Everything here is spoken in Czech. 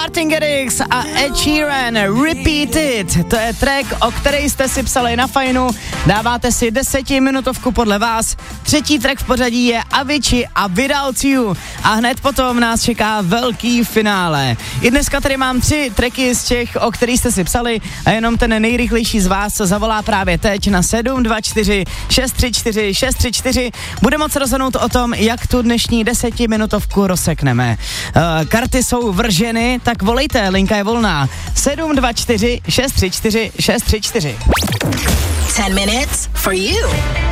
Martin Garrix a Ed Sheeran, Repeat It. To je track, o který jste si psali na Fajnu. Dáváte si 10minutovku podle vás. Třetí track v pořadí je Avicii a Without You. A hned potom nás čeká velký finále. I dneska tady mám 3 tracky z těch, o kterých jste si psali, a jenom ten nejrychlejší z vás zavolá právě teď na 724 634 634. Bude moc rozhodnout o tom, jak tu dnešní 10minutovku rozsekneme. Karty jsou vrženy, tak volejte, linka je volná. 724 634 634. 10 minutes for you.